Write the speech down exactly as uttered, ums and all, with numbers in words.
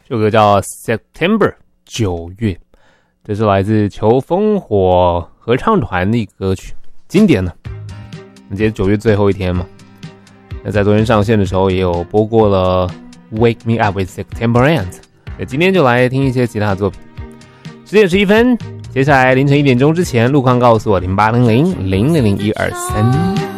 这首歌叫 September 九月，这是来自求烽火合唱团的一个歌曲，经典的。今天九月最后一天嘛，那在昨天上线的时候也有播过了 Wake Me Up with September Ends， 那今天就来听一些其他的作品。十点十一分，接下来凌晨一点钟之前，路况告诉我零八零零零零零一二三。